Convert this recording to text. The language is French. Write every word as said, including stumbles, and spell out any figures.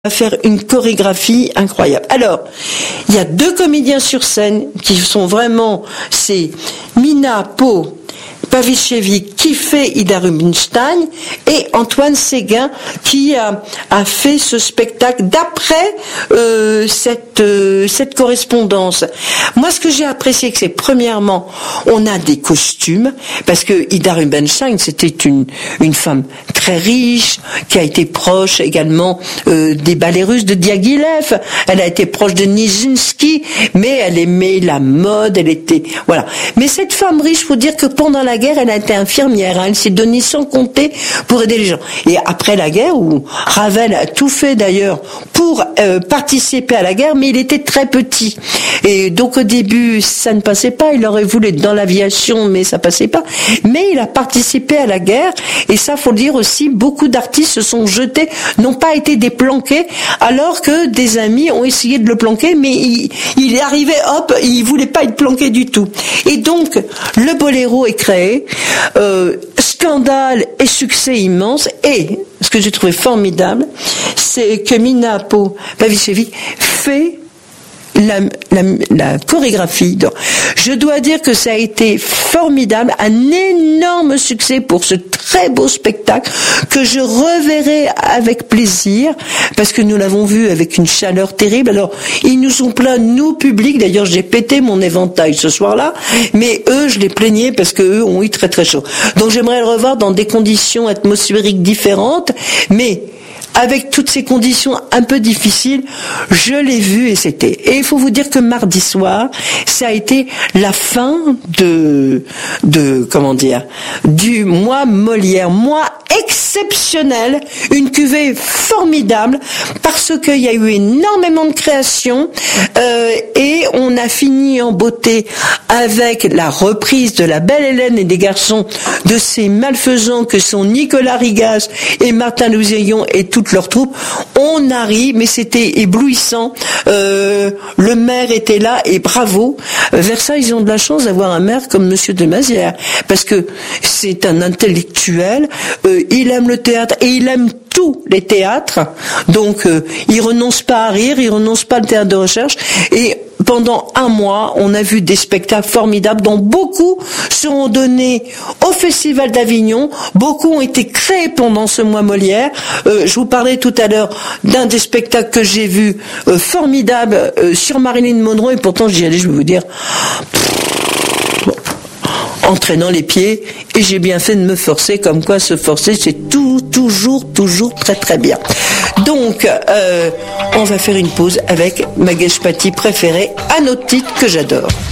va faire une chorégraphie incroyable. Alors, il y a deux comédiens sur scène qui sont vraiment, c'est Mina Po Pavicevic qui fait Ida Rubinstein et Antoine Séguin qui a, a fait ce spectacle d'après euh, cette euh, cette correspondance. Moi, ce que j'ai apprécié, c'est premièrement, on a des costumes parce que Ida Rubinstein, c'était une une femme très riche qui a été proche également euh, des ballets russes de Diaghilev. Elle a été proche de Nijinsky, mais elle aimait la mode. Elle était voilà. Mais cette femme riche, faut dire que pendant la guerre, elle a été infirmière, hein, elle s'est donnée sans compter pour aider les gens. Et après la guerre, où Ravel a tout fait d'ailleurs pour euh, participer à la guerre, mais il était très petit. Et donc au début, ça ne passait pas, il aurait voulu être dans l'aviation, mais ça passait pas. Mais il a participé à la guerre, et ça faut le dire aussi, beaucoup d'artistes se sont jetés, n'ont pas été déplanqués, alors que des amis ont essayé de le planquer, mais il, il est arrivé, hop, il voulait pas être planqué du tout. Et donc, le boléro est créé, Euh, scandale et succès immense. Et ce que j'ai trouvé formidable, c'est que Mina Po Pavicevic fait La, la, la chorégraphie. Donc, je dois dire que ça a été formidable, un énorme succès pour ce très beau spectacle que je reverrai avec plaisir parce que nous l'avons vu avec une chaleur terrible. Alors, ils nous ont plaint, nous, public, d'ailleurs j'ai pété mon éventail ce soir-là, mais eux, je les plaignais parce que eux ont eu très très chaud. Donc j'aimerais le revoir dans des conditions atmosphériques différentes, mais avec toutes ces conditions un peu difficiles, je l'ai vu et c'était. Et il faut vous dire que mardi soir, ça a été la fin de, de, comment dire, du mois Molière, mois exceptionnel, une cuvée formidable, parce qu'il y a eu énormément de créations, euh, et on a fini en beauté avec la reprise de La Belle Hélène et des garçons de ces malfaisants que sont Nicolas Rigas et Martin Louzeillon et toute leur troupe. On arrive, mais c'était éblouissant. Euh, le maire était là et bravo. Versailles, ils ont de la chance d'avoir un maire comme Monsieur de Mazières, parce que c'est un intellectuel. Euh, il aime le théâtre et il aime tous les théâtres. Donc, euh, il renonce pas à rire, il renonce pas au théâtre de recherche. Et pendant un mois, on a vu des spectacles formidables dont beaucoup seront donnés au Festival d'Avignon. Beaucoup ont été créés pendant ce mois Molière. Euh, je vous parlais tout à l'heure d'un des spectacles que j'ai vu euh, formidable euh, sur Marilyn Monroe, et pourtant j'y allais, je vais vous dire, bon, en traînant les pieds, et j'ai bien fait de me forcer, comme quoi se forcer, c'est tout, toujours, toujours très très bien. Donc, euh, on va faire une pause avec ma Geshpati préférée, un autre titre que j'adore.